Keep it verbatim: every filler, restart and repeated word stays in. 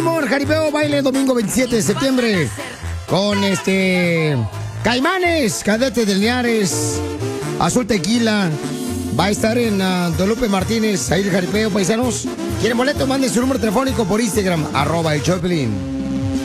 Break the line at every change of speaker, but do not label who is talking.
próximo, el jaripeo baile domingo veintisiete de septiembre. Con este... Caimanes, Cadete del Linares, Azul Tequila. Va a estar en uh, Don Lupe Martínez, ahí el jaripeo, paisanos. ¿Quieren boleto? Manden su número telefónico por Instagram, arroba el Choplin.